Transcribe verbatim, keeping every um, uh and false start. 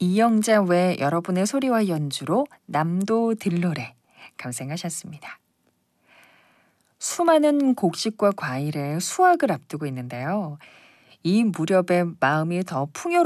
이영자 외 여러분의 소리와 연주로 남도 들노래 감상하셨습니다. 수많은 곡식과 과일의 수확을 앞두고 있는데요. 이 무렵에 마음이 더 풍요로운